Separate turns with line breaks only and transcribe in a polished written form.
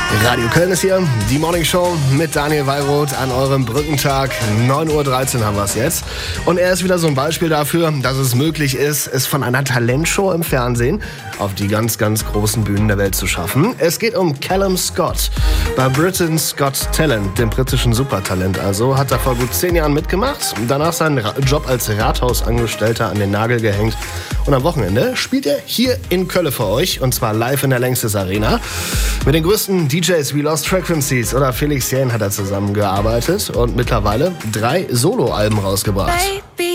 Radio Köln ist hier, die Morning Show mit Daniel Weyroth an eurem Brückentag. 9:13 Uhr haben wir es jetzt. Und er ist wieder so ein Beispiel dafür, dass es möglich ist, es von einer Talentshow im Fernsehen auf die ganz, ganz großen Bühnen der Welt zu schaffen. Es geht um Callum Scott. Bei Britain's Got Talent, dem britischen Supertalent also, hat er vor gut 10 Jahren mitgemacht, danach seinen Job als Rathausangestellter an den Nagel gehängt. Und am Wochenende spielt er hier in Köln für euch, und zwar live in der Längstes Arena. Mit den größten DJs wie Lost Frequencies oder Felix Jähn hat er zusammengearbeitet und mittlerweile 3 Soloalben rausgebracht.
Baby.